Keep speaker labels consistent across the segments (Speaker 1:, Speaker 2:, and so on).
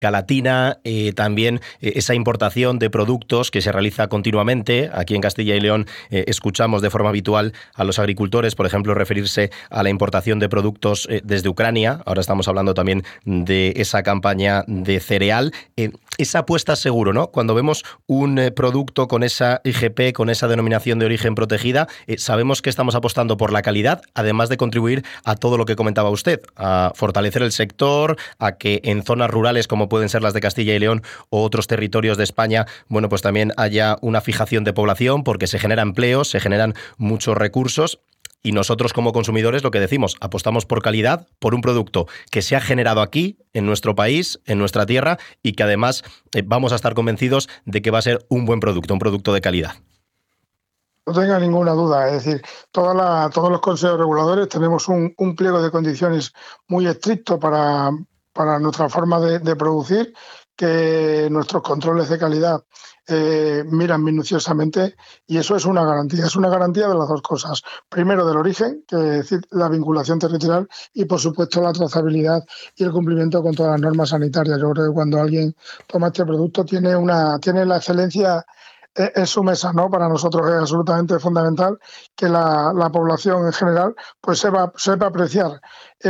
Speaker 1: Latina, también esa importación de productos que se realiza continuamente. Aquí en Castilla y León escuchamos de forma habitual a los agricultores, por ejemplo, referirse a la importación de productos desde Ucrania. Ahora estamos hablando también de esa campaña de cereal. Esa apuesta seguro, ¿no? Cuando vemos un producto con esa IGP, con esa denominación de origen protegida, sabemos que estamos apostando por la calidad, además de contribuir a todo lo que comentaba usted, a fortalecer el sector, a que en zonas rurales como pueden ser las de Castilla y León o otros territorios de España, bueno, pues también haya una fijación de población porque se generan empleos, se generan muchos recursos. Y nosotros como consumidores lo que decimos, apostamos por calidad, por un producto que se ha generado aquí, en nuestro país, en nuestra tierra, y que además vamos a estar convencidos de que va a ser un buen producto, un producto de calidad.
Speaker 2: No tenga ninguna duda, es decir, todos los consejos reguladores tenemos un pliego de condiciones muy estricto para nuestra forma de producir, que nuestros controles de calidad miran minuciosamente, y eso es una garantía de las dos cosas. Primero, del origen, que es decir, la vinculación territorial, y por supuesto la trazabilidad y el cumplimiento con todas las normas sanitarias. Yo creo que cuando alguien toma este producto tiene la excelencia en su mesa, ¿no? Para nosotros es absolutamente fundamental que la población en general pues sepa apreciar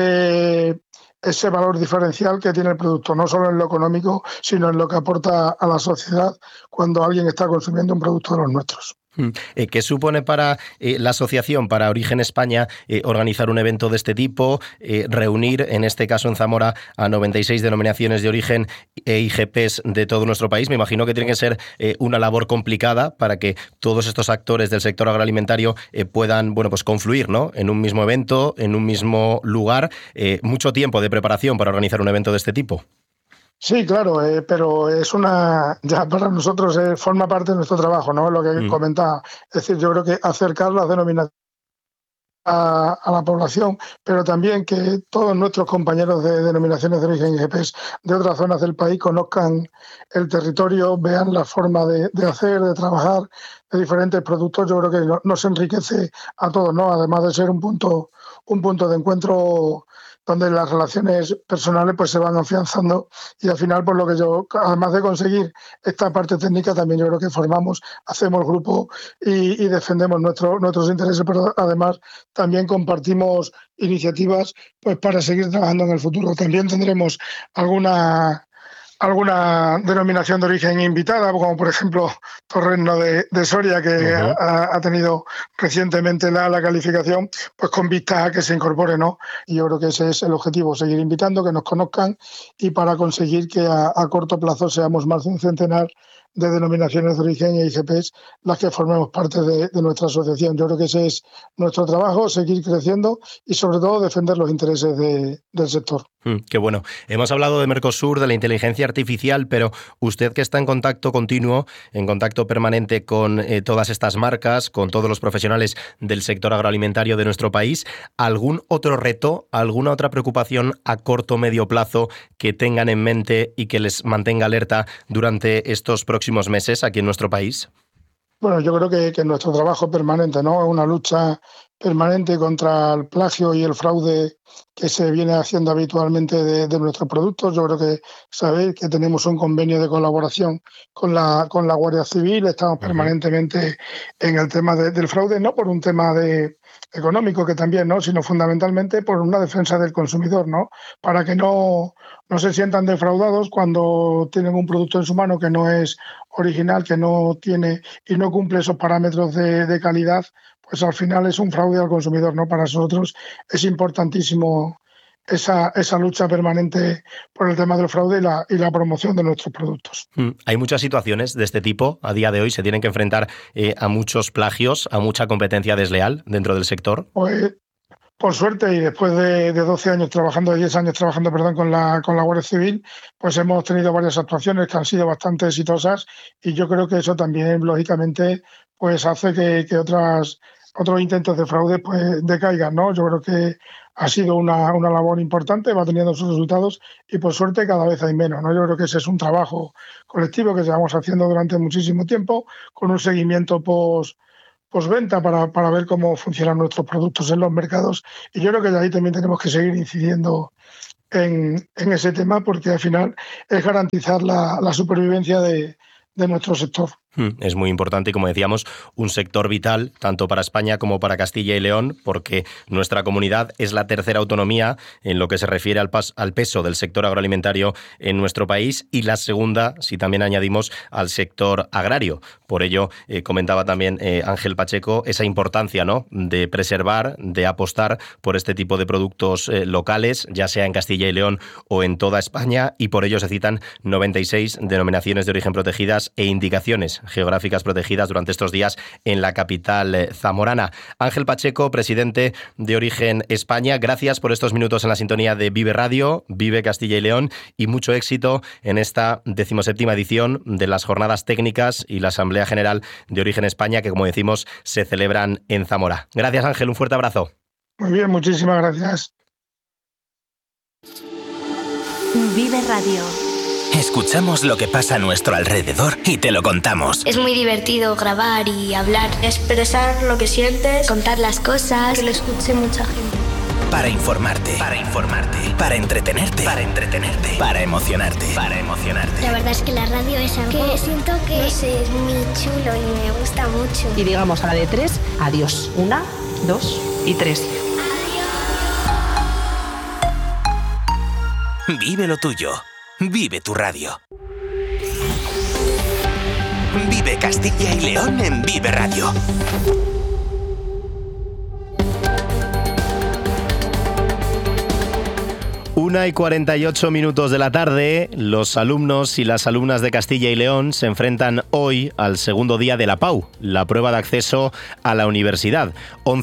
Speaker 2: ese valor diferencial que tiene el producto, no solo en lo económico, sino en lo que aporta a la sociedad cuando alguien está consumiendo un producto de los nuestros.
Speaker 1: ¿Qué supone para la asociación, para Origen España, organizar un evento de este tipo, reunir, en este caso en Zamora, a 96 denominaciones de origen e IGPs de todo nuestro país? Me imagino que tiene que ser una labor complicada para que todos estos actores del sector agroalimentario puedan, bueno, pues confluir, ¿no?, en un mismo evento, en un mismo lugar. Mucho tiempo de preparación para organizar un evento de este tipo.
Speaker 2: Sí, claro, pero ya para nosotros forma parte de nuestro trabajo, ¿no? Lo que comentaba. Es decir, yo creo que acercar las denominaciones a la población, pero también que todos nuestros compañeros de denominaciones de origen IGPs de otras zonas del país conozcan el territorio, vean la forma de hacer, de trabajar, de diferentes productos. Yo creo que nos enriquece a todos, ¿no? Además de ser un punto de encuentro donde las relaciones personales pues se van afianzando, y al final, por lo que yo, además de conseguir esta parte técnica, también yo creo que hacemos grupo y defendemos nuestros intereses, pero además también compartimos iniciativas pues para seguir trabajando en el futuro. También tendremos alguna denominación de origen invitada, como por ejemplo Torreno de Soria, que ha tenido recientemente la calificación, pues con vistas a que se incorpore, ¿no? Y yo creo que ese es el objetivo, seguir invitando, que nos conozcan, y para conseguir que a corto plazo seamos más de un centenar de denominaciones de origen e IGPs las que formemos parte de nuestra asociación. Yo creo que ese es nuestro trabajo, seguir creciendo y sobre todo defender los intereses del sector.
Speaker 1: Qué bueno. Hemos hablado de Mercosur, de la inteligencia artificial, pero usted, que está en contacto continuo, en contacto permanente con todas estas marcas, con todos los profesionales del sector agroalimentario de nuestro país, ¿algún otro reto, alguna otra preocupación a corto o medio plazo que tengan en mente y que les mantenga alerta durante estos próximos meses aquí en nuestro país?
Speaker 2: Bueno, yo creo que nuestro trabajo permanente, ¿no? Es una lucha permanente contra el plagio y el fraude que se viene haciendo habitualmente de nuestros productos. Yo creo que sabéis que tenemos un convenio de colaboración con la Guardia Civil. Estamos permanentemente en el tema del fraude, no por un tema económico, que también, ¿no?, sino fundamentalmente por una defensa del consumidor, ¿no?, para que no se sientan defraudados cuando tienen un producto en su mano que no es original, que no tiene y no cumple esos parámetros de calidad. Pues al final es un fraude al consumidor, ¿no? Para nosotros es importantísimo esa lucha permanente por el tema del fraude y la promoción de nuestros productos.
Speaker 1: Hay muchas situaciones de este tipo a día de hoy. Se tienen que enfrentar a muchos plagios, a mucha competencia desleal dentro del sector.
Speaker 2: Pues, por suerte, y después de 12 años trabajando, 10 años trabajando, perdón, con la Guardia Civil, pues hemos tenido varias actuaciones que han sido bastante exitosas, y yo creo que eso también, lógicamente, pues hace que otros intentos de fraude pues decaigan, ¿no? Yo creo que ha sido una labor importante, va teniendo sus resultados, y por suerte cada vez hay menos, ¿no? Yo creo que ese es un trabajo colectivo que llevamos haciendo durante muchísimo tiempo, con un seguimiento postventa para ver cómo funcionan nuestros productos en los mercados. Y yo creo que de ahí también tenemos que seguir incidiendo en ese tema, porque al final es garantizar la supervivencia de nuestro sector.
Speaker 1: Es muy importante y, como decíamos, un sector vital tanto para España como para Castilla y León, porque nuestra comunidad es la tercera autonomía en lo que se refiere al peso del sector agroalimentario en nuestro país y la segunda, si también añadimos, al sector agrario. Por ello, comentaba también Ángel Pacheco esa importancia, ¿no?, de preservar, de apostar por este tipo de productos locales, ya sea en Castilla y León o en toda España, y por ello se citan 96 denominaciones de origen protegidas e indicaciones geográficas protegidas durante estos días en la capital zamorana. Ángel Pacheco, presidente de Origen España, gracias por estos minutos en la sintonía de Vive Radio, Vive Castilla y León, y mucho éxito en esta 17ª edición de las Jornadas Técnicas y la Asamblea General de Origen España, que, como decimos, se celebran en Zamora. Gracias, Ángel, un fuerte abrazo.
Speaker 2: Muy bien, muchísimas gracias.
Speaker 3: Vive Radio.
Speaker 4: Escuchamos lo que pasa a nuestro alrededor y te lo contamos.
Speaker 5: Es muy divertido grabar y hablar, expresar lo que sientes, contar las cosas, que lo escuche mucha gente.
Speaker 4: Para informarte, para entretenerte, para emocionarte.
Speaker 5: La verdad es que la radio es algo que siento que es muy chulo y me gusta mucho.
Speaker 3: Y digamos a la de 3, adiós. 1, 2 y 3.
Speaker 4: Vive lo tuyo. Vive tu radio. Vive Castilla y León en Vive Radio.
Speaker 1: 1:48 de la tarde, los alumnos y las alumnas de Castilla y León se enfrentan hoy al segundo día de la PAU, la prueba de acceso a la universidad.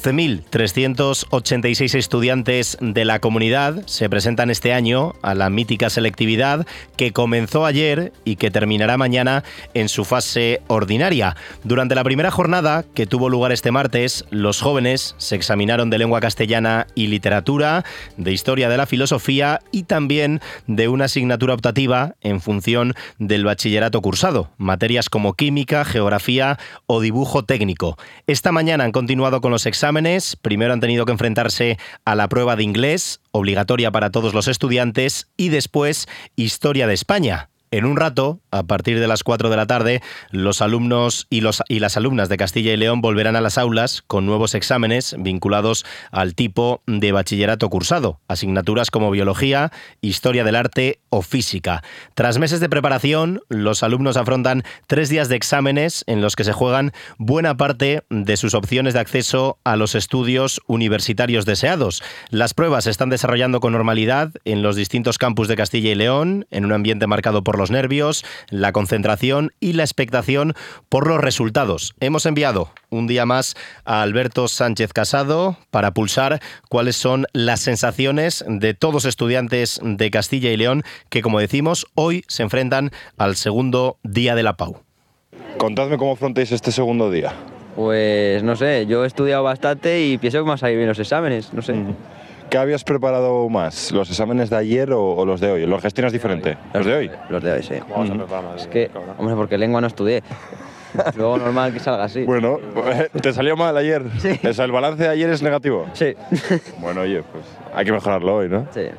Speaker 1: 11.386 estudiantes de la comunidad se presentan este año a la mítica selectividad que comenzó ayer y que terminará mañana en su fase ordinaria. Durante la primera jornada, que tuvo lugar este martes, los jóvenes se examinaron de lengua castellana y literatura, de historia de la filosofía y también de una asignatura optativa en función del bachillerato cursado, materias como química, geografía o dibujo técnico. Esta mañana han continuado con los exámenes. Primero han tenido que enfrentarse a la prueba de inglés, obligatoria para todos los estudiantes, y después historia de España. En un rato, a partir de las 4 de la tarde, los alumnos y las alumnas de Castilla y León volverán a las aulas con nuevos exámenes vinculados al tipo de bachillerato cursado, asignaturas como biología, historia del arte o física. Tras meses de preparación, los alumnos afrontan 3 días de exámenes en los que se juegan buena parte de sus opciones de acceso a los estudios universitarios deseados. Las pruebas se están desarrollando con normalidad en los distintos campus de Castilla y León, en un ambiente marcado por los nervios, la concentración y la expectación por los resultados. Hemos enviado un día más a Alberto Sánchez Casado para pulsar cuáles son las sensaciones de todos los estudiantes de Castilla y León que, como decimos, hoy se enfrentan al segundo día de la PAU.
Speaker 6: Contadme cómo afrontáis este segundo día.
Speaker 7: Pues no sé, yo he estudiado bastante y pienso que me han salido bien los exámenes, no sé.
Speaker 6: ¿Qué habías preparado más? ¿Los exámenes de ayer o los de hoy? ¿Los gestionas diferente? ¿Los de hoy?
Speaker 7: Los de hoy, sí. Es que, hombre, porque lengua no estudié. Luego normal que salga así.
Speaker 6: Bueno, ¿te salió mal ayer?
Speaker 7: Sí.
Speaker 6: O sea, ¿el balance de ayer es negativo?
Speaker 7: Sí.
Speaker 6: Bueno, oye, pues hay que mejorarlo hoy, ¿no?
Speaker 7: Sí.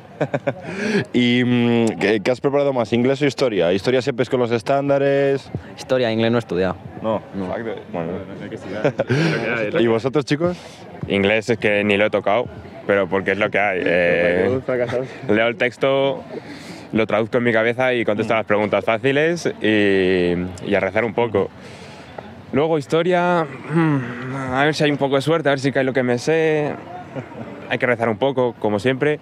Speaker 6: ¿Y qué has preparado más? ¿Inglés o historia? ¿Historia siempre es con los estándares?
Speaker 7: Historia, inglés no he estudiado.
Speaker 6: No. Bueno. ¿Y vosotros, chicos?
Speaker 8: Inglés es que ni lo he tocado, pero porque es lo que hay. Leo el texto, lo traduzco en mi cabeza y contesto las preguntas fáciles y a rezar un poco. Luego historia, a ver si hay un poco de suerte, a ver si cae lo que me sé. Hay que rezar un poco, como siempre.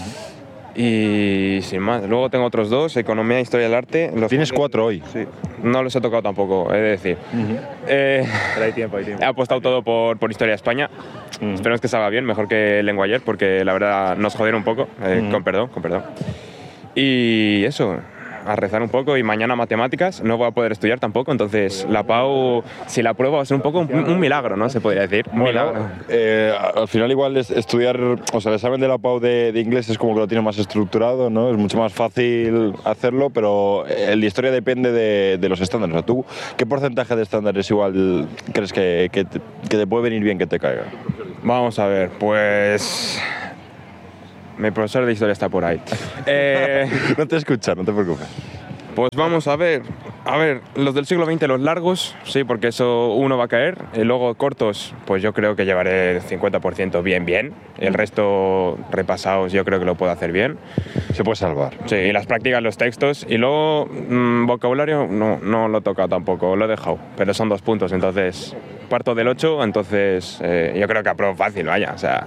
Speaker 8: Y sin más. Luego tengo otros 2, economía e historia del arte.
Speaker 6: ¿Tienes 4 hoy?
Speaker 8: Sí. No los he tocado tampoco, he de decir. Pero hay tiempo. He apostado todo por historia de España. Esperemos que salga bien, mejor que lengua ayer, porque la verdad nos jodieron un poco. Con perdón. Y eso. a rezar un poco y mañana matemáticas no voy a poder estudiar tampoco, entonces la PAU, si la pruebo va a ser un poco un milagro, ¿no? Se podría decir.
Speaker 6: Al final igual estudiar, o sea, el examen de la PAU de inglés es como que lo tiene más estructurado, ¿no? Es mucho más fácil hacerlo, pero el de historia depende de los estándares. O sea, ¿tú qué porcentaje de estándares igual crees que te puede venir bien que te caiga?
Speaker 8: Vamos a ver, pues... Mi profesor de historia está por ahí.
Speaker 6: No te escucha, no te preocupes.
Speaker 8: Pues vamos a ver, los del siglo XX, los largos, sí, porque eso uno va a caer. Y luego cortos, pues yo creo que llevaré el 50% bien. El resto repasados yo creo que lo puedo hacer bien.
Speaker 6: Se puede salvar.
Speaker 8: Sí, y las prácticas, los textos. Y luego vocabulario no lo he tocado tampoco, lo he dejado. Pero son 2 puntos, entonces parto del 8, entonces yo creo que apruebo fácil, vaya, o sea...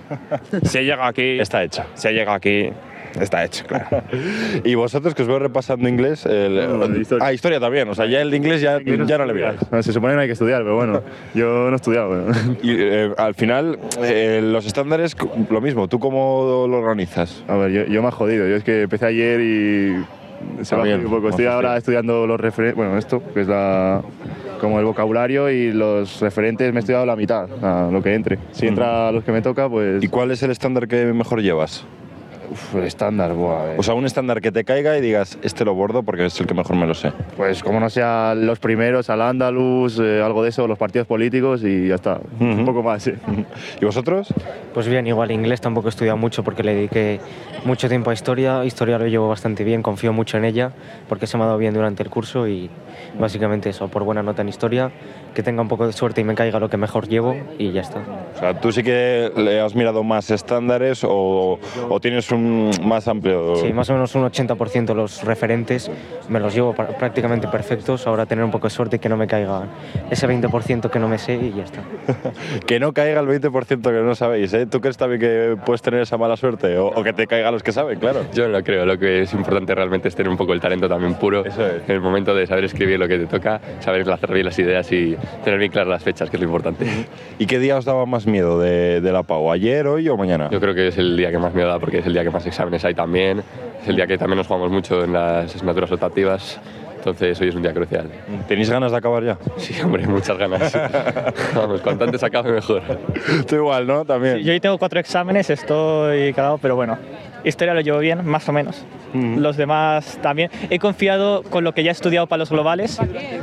Speaker 8: Si he llegado aquí...
Speaker 6: Está hecho.
Speaker 8: Si he llegado aquí... Está hecho, claro.
Speaker 6: ¿Y vosotros que os veo repasando inglés? Historia también, o sea, ya el de inglés ya no le miráis.
Speaker 9: No, se supone que no hay que estudiar, pero bueno, yo no he estudiado. Bueno.
Speaker 6: Y al final, los estándares, lo mismo, ¿tú cómo lo organizas?
Speaker 9: A ver, yo me he jodido, yo es que empecé ayer y se va a un poco. Estoy ahora estudiando los referentes, bueno, esto, que es como el vocabulario, y los referentes me he estudiado la mitad, lo que entre. Si entra a los que me toca, pues...
Speaker 6: ¿Y cuál es el estándar que mejor llevas?
Speaker 9: El estándar,
Speaker 6: O sea, un estándar que te caiga y digas, este lo bordo porque es el que mejor me lo sé.
Speaker 9: Pues como no sea los primeros, al Andalus, algo de eso, los partidos políticos y ya está. Un poco más, sí.
Speaker 6: ¿Y vosotros?
Speaker 10: Pues bien, igual inglés tampoco he estudiado mucho porque le dediqué mucho tiempo a historia. Historia lo llevo bastante bien, confío mucho en ella porque se me ha dado bien durante el curso y básicamente eso, por buena nota en historia, que tenga un poco de suerte y me caiga lo que mejor llevo y ya está.
Speaker 6: O sea, ¿tú sí que le has mirado más estándares o tienes un más amplio?
Speaker 10: Sí, más o menos un 80% los referentes me los llevo prácticamente perfectos. Ahora tener un poco de suerte y que no me caiga ese 20% que no me sé y ya está.
Speaker 6: Que no caiga el 20% que no sabéis, ¿eh? ¿Tú crees también que puedes tener esa mala suerte o que te caiga los que saben, claro?
Speaker 11: Yo no lo creo, lo que es importante realmente es tener un poco el talento también puro.
Speaker 6: Eso es.
Speaker 11: En el momento de saber escribir lo que te toca, saber enlazar bien las ideas y tener bien claras las fechas, que es lo importante.
Speaker 6: ¿Y qué día os daba más miedo de la PAU? ¿Ayer, hoy o mañana?
Speaker 11: Yo creo que es el día que más miedo da porque es el día que más exámenes hay también, es el día que también nos jugamos mucho en las asignaturas optativas, entonces hoy es un día crucial.
Speaker 6: ¿Tenéis ganas de acabar ya?
Speaker 11: Sí, hombre, muchas ganas. Vamos, cuanto antes acabe mejor.
Speaker 6: Tú igual, ¿no? También.
Speaker 12: Sí, yo hoy tengo 4 exámenes, estoy cagado, pero bueno, historia lo llevo bien, más o menos. Los demás también. He confiado con lo que ya he estudiado para los globales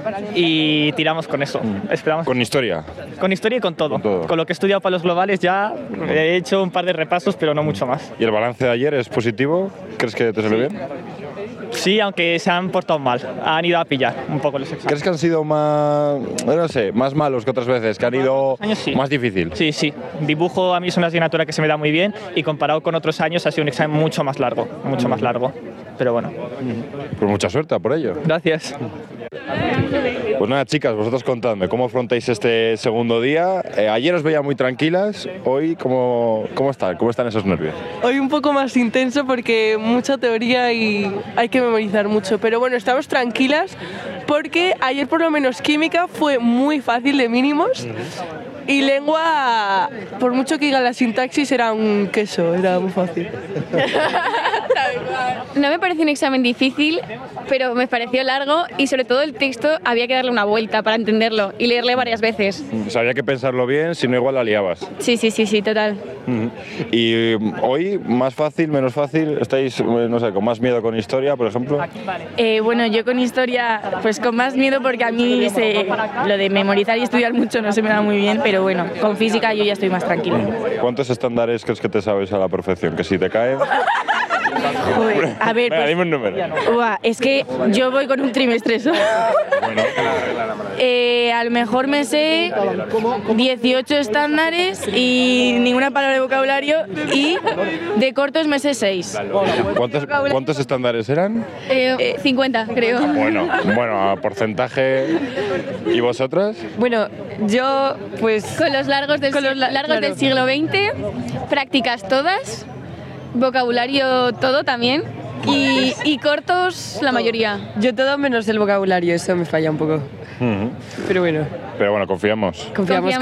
Speaker 12: y tiramos con eso. Esperamos.
Speaker 6: ¿Con historia?
Speaker 12: Con historia y con todo. Con lo que he estudiado para los globales ya he hecho un par de repasos, pero no mucho más.
Speaker 6: ¿Y el balance de ayer es positivo? ¿Crees que te salió bien?
Speaker 12: Sí, aunque se han portado mal. Han ido a pillar un poco los exámenes.
Speaker 6: ¿Crees que han sido más, no sé, más malos que otras veces? ¿Que han ido más difícil?
Speaker 12: Sí, sí. Dibujo a mí es una asignatura que se me da muy bien y comparado con otros años ha sido un examen mucho más largo. Mucho más largo. Pero bueno.
Speaker 6: Pues mucha suerte por ello.
Speaker 12: Gracias.
Speaker 6: Pues nada, chicas, vosotros contadme, ¿cómo afrontáis este segundo día? Ayer os veía muy tranquilas, hoy, ¿cómo están? ¿Cómo están esos nervios?
Speaker 13: Hoy un poco más intenso porque mucha teoría y hay que memorizar mucho, pero bueno, estamos tranquilas porque ayer por lo menos química fue muy fácil de mínimos y lengua, por mucho que diga la sintaxis, era un queso, era muy fácil.
Speaker 14: No me pareció un examen difícil, pero me pareció largo y sobre todo el texto había que darle una vuelta para entenderlo y leerle varias veces.
Speaker 6: O sea, había que pensarlo bien, si no igual la liabas.
Speaker 14: Sí, total.
Speaker 6: ¿Y hoy, más fácil, menos fácil? ¿Estáis, no sé, con más miedo con historia, por ejemplo?
Speaker 15: Bueno, yo con historia, pues con más miedo porque a mí lo de memorizar y estudiar mucho no se me da muy bien, pero bueno, con física yo ya estoy más tranquila.
Speaker 6: ¿Cuántos estándares crees que te sabes a la perfección? Que si te caen...
Speaker 15: Joder, a ver,
Speaker 6: venga, dime un número.
Speaker 15: Es que yo voy con un trimestre solo. A lo mejor me sé 18 estándares y ninguna palabra de vocabulario y de cortos me sé 6.
Speaker 6: ¿Cuántos estándares eran?
Speaker 14: 50, creo.
Speaker 6: Bueno, porcentaje. ¿Y vosotras?
Speaker 14: Bueno, yo pues... Con los largos del siglo XX, prácticas todas. Vocabulario todo también Y cortos la mayoría.
Speaker 16: Yo todo menos el vocabulario, eso me falla un poco. Pero bueno.
Speaker 6: Pero bueno, confiamos.
Speaker 16: Confiamos.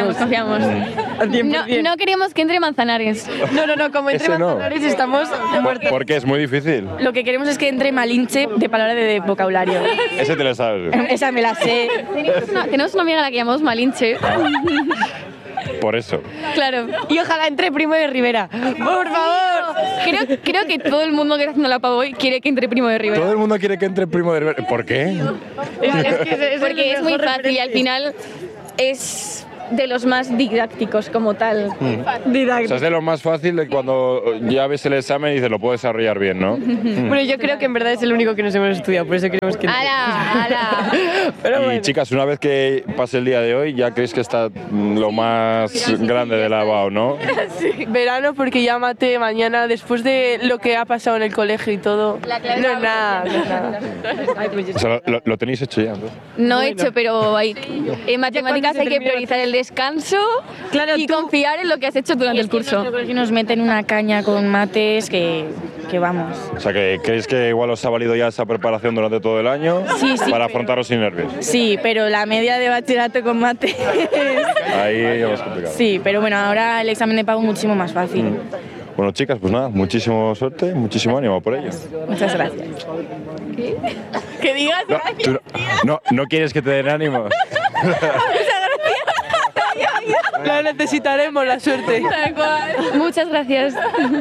Speaker 14: No queremos que entre Manzanares.
Speaker 16: No, como entre Manzanares estamos muertos.
Speaker 6: Porque es muy difícil.
Speaker 15: Lo que queremos es que entre Malinche de palabra de vocabulario.
Speaker 6: Ese te lo sabes.
Speaker 15: Esa me la sé.
Speaker 14: Tenemos una amiga a la que llamamos Malinche.
Speaker 6: Por eso.
Speaker 14: Claro.
Speaker 16: Y ojalá entre Primo de Rivera. Por favor.
Speaker 14: Creo que todo el mundo que está haciendo la pava hoy quiere que entre Primo de Rivera.
Speaker 6: Todo el mundo quiere que entre Primo de Rivera. ¿Por qué?
Speaker 14: Porque es muy fácil y al final es de los más didácticos como tal.
Speaker 6: O sea, es de lo más fácil de cuando ya ves el examen y dices, lo puedo desarrollar bien, ¿no?
Speaker 16: Bueno, yo creo que en verdad es el único que nos hemos estudiado, por eso queremos que...
Speaker 14: ¡Hala!
Speaker 6: Pero bueno. Y chicas, una vez que pase el día de hoy, ya creéis que está lo más grande de la BAO, ¿no?
Speaker 16: Sí. Verano, porque ya mate mañana, después de lo que ha pasado en el colegio y todo. No es nada.
Speaker 6: O sea, lo tenéis hecho ya, ¿no?
Speaker 14: No he hecho, pero en matemáticas hay que priorizar el descanso y confiar en lo que has hecho durante el curso.
Speaker 15: Yo creo que nos meten una caña con mates que vamos.
Speaker 6: O sea, que ¿creéis que igual os ha valido ya esa preparación durante todo el año para afrontaros sin nervios?
Speaker 15: Sí, pero la media de bachillerato con mates...
Speaker 6: Ahí ya es complicado.
Speaker 15: Sí, pero bueno, ahora el examen de pago es muchísimo más fácil.
Speaker 6: Bueno, chicas, pues nada, muchísima suerte, muchísimo ánimo por ello.
Speaker 15: Muchas gracias.
Speaker 14: ¿Qué? ¿Que digas gracias?
Speaker 6: No quieres que te den ánimo.
Speaker 16: La necesitaremos, la suerte.
Speaker 14: Tal cual. Muchas gracias.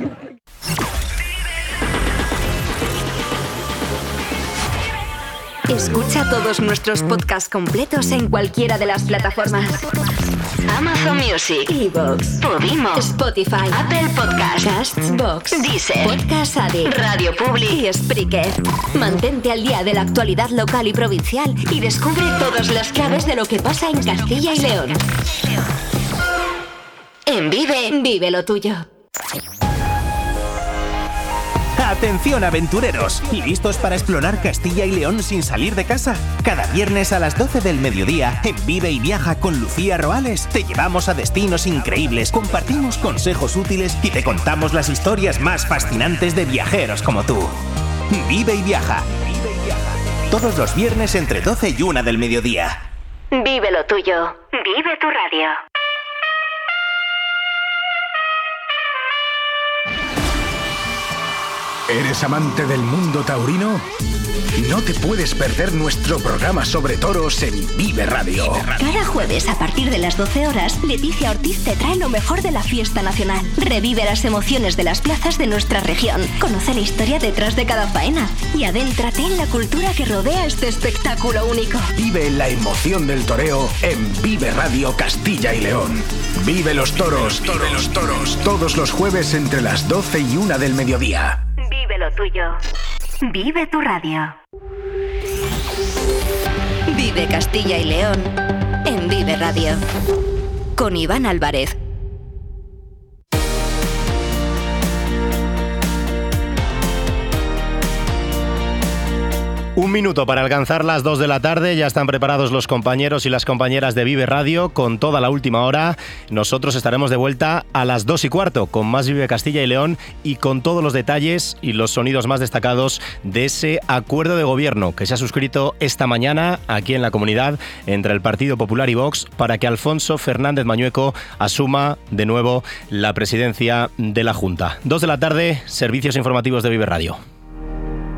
Speaker 17: Escucha todos nuestros podcasts completos en cualquiera de las plataformas: Amazon Music, iVoox, Podimo, Spotify, Apple Podcasts, Castbox, Deezer, Podcast Addict, Radio Public y Spreaker. Mantente al día de la actualidad local y provincial y descubre todas las claves de lo que pasa en Castilla y León. En Vive lo tuyo.
Speaker 18: Atención aventureros, ¿listos para explorar Castilla y León sin salir de casa? Cada viernes a las 12 del mediodía, en Vive y Viaja con Lucía Roales, te llevamos a destinos increíbles, compartimos consejos útiles y te contamos las historias más fascinantes de viajeros como tú. Vive y Viaja. Todos los viernes entre 12 y 1 del mediodía.
Speaker 17: Vive lo tuyo. Vive tu radio.
Speaker 19: ¿Eres amante del mundo taurino? No te puedes perder nuestro programa sobre toros en Vive Radio.
Speaker 17: Cada jueves a partir de las 12 horas, Leticia Ortiz te trae lo mejor de la fiesta nacional. Revive las emociones de las plazas de nuestra región. Conoce la historia detrás de cada faena y adéntrate en la cultura que rodea este espectáculo único.
Speaker 19: Vive la emoción del toreo en Vive Radio Castilla y León. Vive los toros. Vive los toros. Todos los jueves entre las 12 y 1 del mediodía.
Speaker 17: Vive lo tuyo. Vive tu radio. Vive Castilla y León en Vive Radio. Con Iván Álvarez.
Speaker 1: Un minuto para alcanzar las 2 de la tarde. Ya están preparados los compañeros y las compañeras de Vive Radio con toda la última hora. Nosotros estaremos de vuelta a las 2:15 con más Vive Castilla y León y con todos los detalles y los sonidos más destacados de ese acuerdo de gobierno que se ha suscrito esta mañana aquí en la comunidad entre el Partido Popular y Vox para que Alfonso Fernández Mañueco asuma de nuevo la presidencia de la Junta. 2 de la tarde, servicios informativos de Vive Radio.